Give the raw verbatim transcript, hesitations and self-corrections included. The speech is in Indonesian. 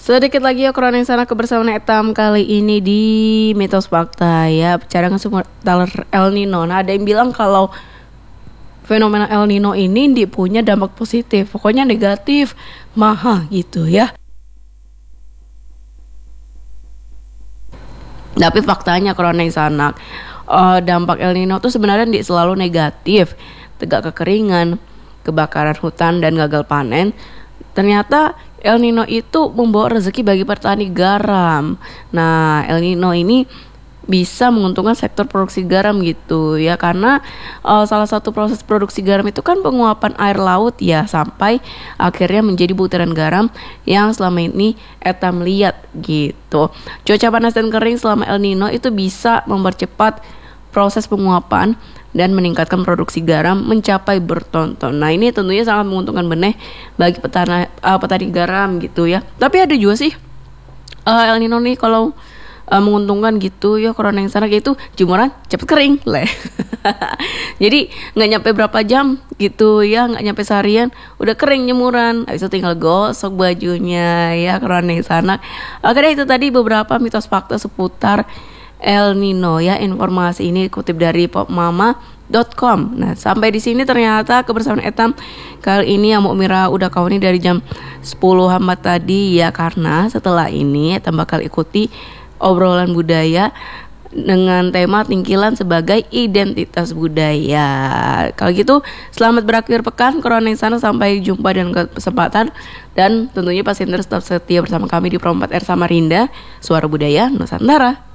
Sedikit lagi ya kroning sana kebersamaan etam kali ini di Mitos Fakta ya. Bicara seputar El Nino. Nah, ada yang bilang kalau fenomena El Nino ini di punya dampak positif, pokoknya negatif, mahal gitu ya. Tapi faktanya kroning sana uh, dampak El Nino tuh sebenarnya di selalu negatif. Tegak kekeringan, kebakaran hutan dan gagal panen. Ternyata El Nino itu membawa rezeki bagi petani garam. Nah, El Nino ini bisa menguntungkan sektor produksi garam gitu ya, karena uh, salah satu proses produksi garam itu kan penguapan air laut ya, sampai akhirnya menjadi butiran garam yang selama ini etam lihat gitu. Cuaca panas dan kering selama El Nino itu bisa mempercepat proses penguapan dan meningkatkan produksi garam mencapai berton-ton. Nah, ini tentunya sangat menguntungkan benih bagi petani uh, petani garam gitu ya. Tapi ada juga sih uh, El Nino nih kalau uh, menguntungkan gitu ya, kroning sana gitu jemuran cepet kering leh. Jadi nggak nyampe berapa jam gitu ya, nggak nyampe seharian udah kering jemuran. Habis itu tinggal gosok bajunya ya, kroning sana. Oke deh, itu tadi beberapa mitos fakta seputar El Nino ya. Informasi ini kutip dari popmama dot com. Nah, sampai di sini ternyata kebersamaan etam kali ini yang Mukmira udah kawan ini dari jam sepuluh hambat tadi ya, karena setelah ini etam bakal ikuti obrolan budaya dengan tema tingkilan sebagai identitas budaya. Kalau gitu selamat berakhir pekan kroning sana, sampai jumpa dan kesempatan, dan tentunya pasien tetap setia bersama kami di Pro empat R Samarinda, Suara Budaya Nusantara.